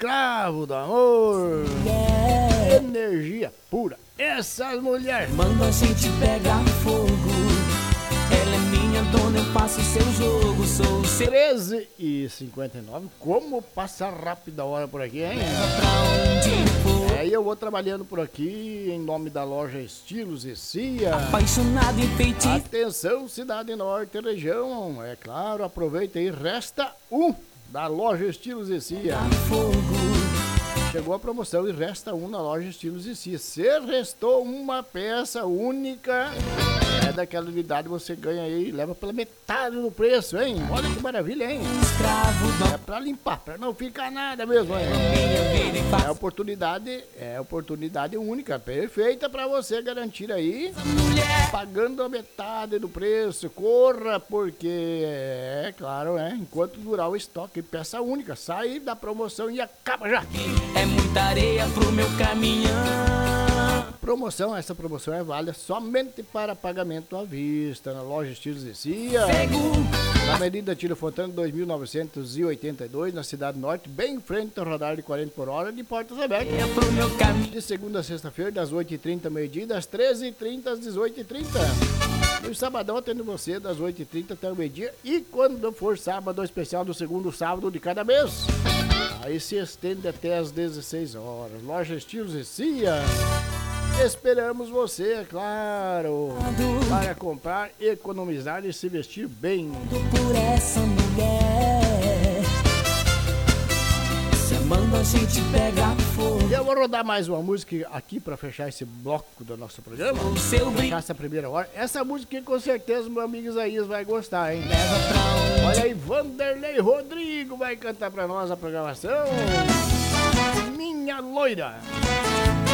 escravo do amor, energia pura. Essas mulheres manda a gente pegar fogo. Ela é minha dona, eu faço seu jogo. Sou o seu 13h59. Como passa rápido a hora por aqui, hein? pra onde for. Aí eu vou trabalhando por aqui em nome da loja Estilos e Cia. Apaixonado em feitiço. Atenção, cidade norte e região. É claro, aproveita aí. Resta um da loja Estilos e Cia. Fogo. Chegou a promoção e resta um na loja Estilos e Cia. Se restou uma peça única, é daquela unidade, você ganha aí e leva pela metade do preço, hein? Olha que maravilha, hein? Escravo do É pra limpar, pra não ficar nada mesmo, hein? É oportunidade única, perfeita pra você garantir aí, pagando a metade do preço. Corra, porque é claro, enquanto durar o estoque, peça única, sai da promoção e acaba já. É muita areia pro meu caminhão. Essa promoção é válida somente para pagamento à vista na loja Estilos e Cia. Na Avenida Tiro Fontana 2982, na Cidade Norte, bem em frente ao radar de 40 por hora, de portas abertas. É pro meu caminho. De segunda a sexta-feira, das 8h30 ao meio-dia, das 13h30 às 18h30. No sabadão atendo você das 8h30 até o meio-dia. E quando for sábado especial do segundo sábado de cada mês, aí se estende até às 16 horas. Loja Estilos e Cia. Esperamos você, é claro, para comprar, economizar e se vestir bem. Por essa mulher, se manda a gente pegar fogo. Eu vou rodar mais uma música aqui para fechar esse bloco do nosso programa. O seu brilho Fechar essa primeira hora. Essa música com certeza meu amigo Isaías vai gostar, hein? leva pra onde. Olha aí, Vanderlei Rodrigo vai cantar para nós a programação. Minha loira.